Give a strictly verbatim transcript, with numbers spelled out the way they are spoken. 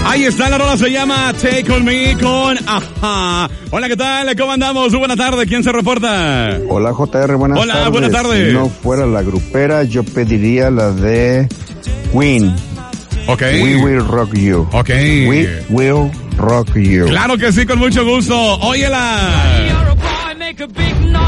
Ahí está, la rola se llama Take On Me con Ajá. Hola, ¿qué tal? ¿Cómo andamos? Buena tarde, ¿quién se reporta? Hola, J R, buenas Hola, tardes. Hola, buenas tardes. Si no fuera la grupera, yo pediría la de Queen. Ok. We Will Rock You. Ok. We Will Rock You. Claro que sí, con mucho gusto. Óyela.